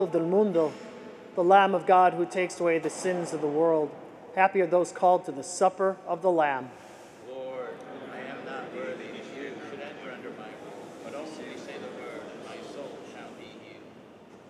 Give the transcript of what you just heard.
del mundo, the Lamb of God who takes away the sins of the world. Happy are those called to the supper of the Lamb.